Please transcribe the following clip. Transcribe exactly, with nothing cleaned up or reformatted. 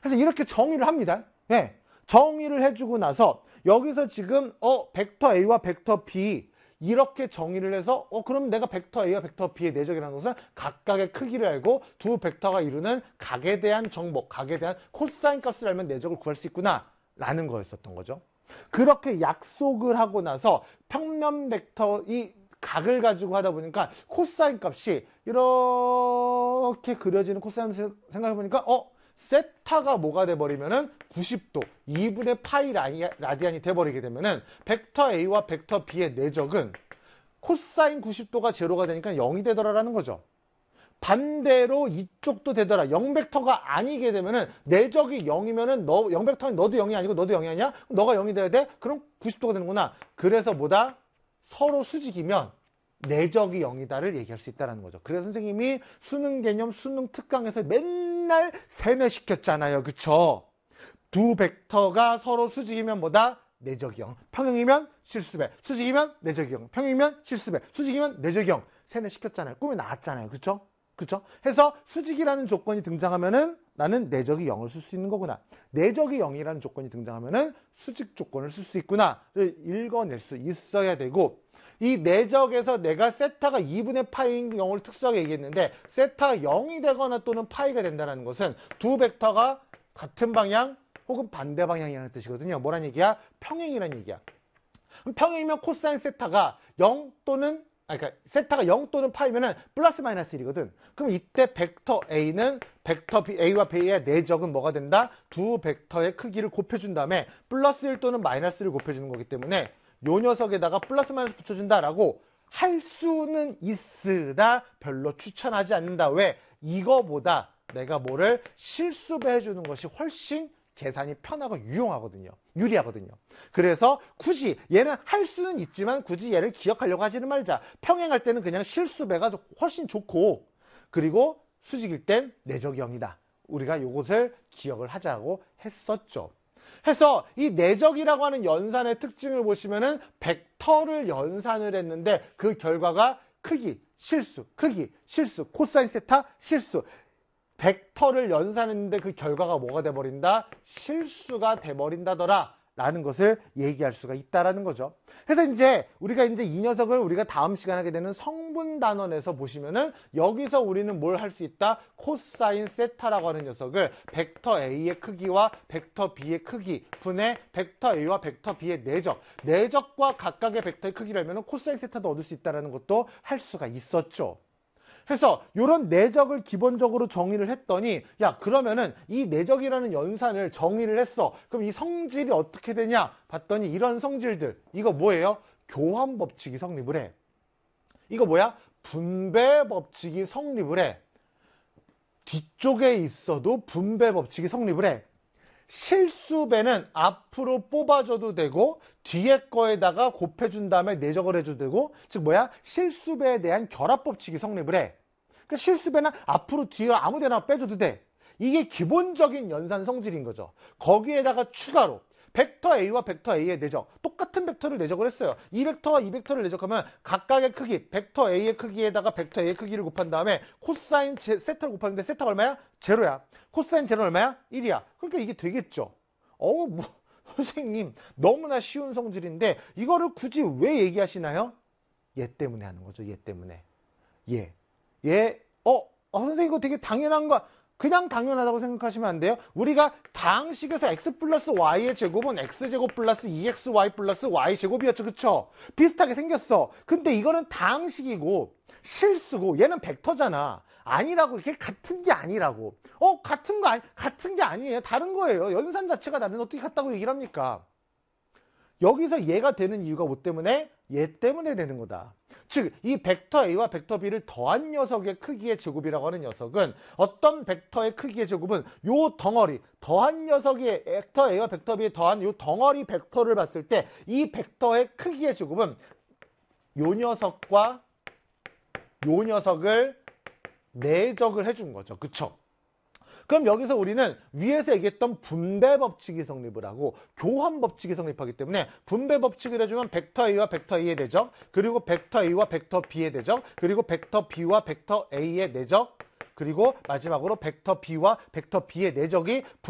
그래서 이렇게 정의를 합니다. 예. 정의를 해주고 나서 여기서 지금 어 벡터 A와 벡터 B 이렇게 정의를 해서 어 그럼 내가 벡터 A와 벡터 B의 내적이라는 것은 각각의 크기를 알고 두 벡터가 이루는 각에 대한 정보, 각에 대한 코사인 값을 알면 내적을 구할 수 있구나 라는 거였었던 거죠. 그렇게 약속을 하고 나서 평면 벡터 이 각을 가지고 하다 보니까 코사인 값이 이렇게 그려지는 코사인 생각해 보니까 어 세타가 뭐가 돼버리면은 구십 도 이분의 파이 라디안이 돼버리게 되면은 벡터 A와 벡터 B의 내적은 코사인 구십 도가 제로가 되니까 영이 되더라라는 거죠. 반대로 이쪽도 되더라. 영 벡터가 아니게 되면은 내적이 영이면은 너 영 벡터는 너도 영이 아니고 너도 영이 아니야? 너가 영이 돼야 돼? 그럼 구십 도가 되는구나. 그래서 뭐다? 서로 수직이면 내적이 영이다를 얘기할 수 있다는 거죠. 그래서 선생님이 수능 개념 수능 특강에서 맨날 세뇌시켰잖아요. 그쵸? 두 벡터가 서로 수직이면 뭐다? 내적이 영. 평행이면 실수배. 수직이면 내적이 영. 평행이면 실수배. 수직이면 내적이 영. 세뇌시켰잖아요. 꿈에 나왔잖아요. 그쵸? 그쵸? 해서 수직이라는 조건이 등장하면은 나는 내적이 영을 쓸 수 있는 거구나. 내적이 영이라는 조건이 등장하면은 수직 조건을 쓸 수 있구나를 읽어낼 수 있어야 되고, 이 내적에서 내가 세타가 이분의 파이인 경우를 특수하게 얘기했는데 세타가 영이 되거나 또는 파이가 된다는 것은 두 벡터가 같은 방향 혹은 반대 방향이라는 뜻이거든요. 뭐란 얘기야? 평행이라는 얘기야. 그럼 평행이면 코사인 세타가 영 또는 아 그러니까 세타가 영 또는 파이면은 플러스 마이너스 일이거든. 그럼 이때 벡터 A는 벡터 B, A와 B의 내적은 뭐가 된다? 두 벡터의 크기를 곱해준 다음에 플러스 일 또는 마이너스 일을 곱해주는 거기 때문에 요 녀석에다가 플러스 마이너스 붙여준다라고 할 수는 있으나 별로 추천하지 않는다. 왜? 이거보다 내가 뭐를 실수배해주는 것이 훨씬 계산이 편하고 유용하거든요. 유리하거든요. 그래서 굳이 얘는 할 수는 있지만 굳이 얘를 기억하려고 하지는 말자. 평행할 때는 그냥 실수배가 훨씬 좋고, 그리고 수직일 땐 내적이 영이다. 우리가 이것을 기억을 하자고 했었죠. 해서 이 내적이라고 하는 연산의 특징을 보시면은 벡터를 연산을 했는데 그 결과가 크기, 실수, 크기, 실수, 코사인 세타, 실수. 벡터를 연산했는데 그 결과가 뭐가 돼버린다? 실수가 돼버린다더라 라는 것을 얘기할 수가 있다라는 거죠. 그래서 이제 우리가 이제 이 녀석을 우리가 다음 시간에 하게 되는 성분 단원에서 보시면은 여기서 우리는 뭘 할 수 있다? 코사인 세타라고 하는 녀석을 벡터 A의 크기와 벡터 B의 크기 분의 벡터 A와 벡터 B의 내적, 내적과 각각의 벡터의 크기를 알면은 코사인 세타도 얻을 수 있다라는 것도 할 수가 있었죠. 그래서 이런 내적을 기본적으로 정의를 했더니 야 그러면은 이 내적이라는 연산을 정의를 했어. 그럼 이 성질이 어떻게 되냐 봤더니 이런 성질들 이거 뭐예요? 교환 법칙이 성립을 해. 이거 뭐야? 분배 법칙이 성립을 해. 뒤쪽에 있어도 분배 법칙이 성립을 해. 실수배는 앞으로 뽑아줘도 되고 뒤에 거에다가 곱해준 다음에 내적을 해줘도 되고, 즉 뭐야? 실수배에 대한 결합 법칙이 성립을 해. 그러니까 실수배는 앞으로 뒤에 아무데나 빼줘도 돼. 이게 기본적인 연산 성질인 거죠. 거기에다가 추가로 벡터 A와 벡터 A의 내적, 똑같은 벡터를 내적을 했어요. 이 벡터와 이 벡터를 내적하면 각각의 크기, 벡터 A의 크기에다가 벡터 A의 크기를 곱한 다음에 코사인 제, 세타를 곱하는데 세타가 얼마야? 제로야. 코사인 제로는 얼마야? 일이야. 그러니까 이게 되겠죠. 어우 뭐 선생님 너무나 쉬운 성질인데 이거를 굳이 왜 얘기하시나요? 얘 때문에 하는 거죠. 얘 때문에. 얘. 얘. 어, 어 선생님 이거 되게 당연한 거. 그냥 당연하다고 생각하시면 안 돼요. 우리가 다항식에서 x 플러스 y의 제곱은 x제곱 플러스 이 엑스 와이 플러스 y제곱이었죠. 그쵸? 비슷하게 생겼어. 근데 이거는 다항식이고 실수고 얘는 벡터잖아. 아니라고. 이게 같은 게 아니라고. 어 같은 거 아니, 같은 게 아니에요. 다른 거예요. 연산 자체가 다른 어떻게 같다고 얘기를 합니까? 여기서 얘가 되는 이유가 뭐 때문에? 얘 때문에 되는 거다. 즉, 이 벡터 A와 벡터 B를 더한 녀석의 크기의 제곱이라고 하는 녀석은 어떤 벡터의 크기의 제곱은 요 덩어리, 더한 녀석의 벡터 A와 벡터 B의 더한 요 덩어리 벡터를 봤을 때 이 벡터의 크기의 제곱은 요 녀석과 요 녀석을 내적을 해준 거죠. 그쵸? 그럼 여기서 우리는 위에서 얘기했던 분배 법칙이 성립을 하고 교환 법칙이 성립하기 때문에 분배 법칙을 해주면 벡터 A와 벡터 A의 내적, 그리고 벡터 A와 벡터 B의 내적, 그리고 벡터 B와 벡터 A의 내적, 그리고 마지막으로 벡터 B와 벡터 B의 내적이